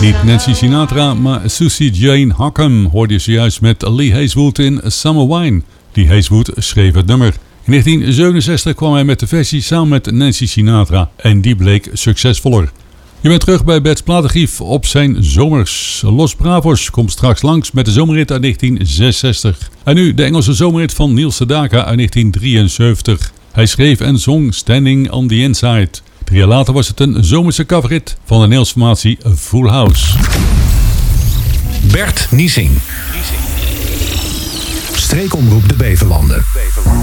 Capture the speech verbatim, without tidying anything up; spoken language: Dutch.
Niet Nancy Sinatra, maar Susie Jane Hockham hoorde je zojuist met Lee Hazelwood in Summer Wine. Lee Hazelwood schreef het nummer. In negentien zevenenzestig kwam hij met de versie samen met Nancy Sinatra en die bleek succesvoller. Je bent terug bij Bert's Platenarchief op zijn zomers. Los Bravos komt straks langs met de zomerrit uit negentien zesenzestig. En nu de Engelse zomerrit van Neil Sedaka uit negentien drieënzeventig. Hij schreef en zong Standing on the Inside. Drie jaar later was het een zomerse coverhit van de Nederlandse formatie Full House. Bert Niesing. Streekomroep de Beverlanden.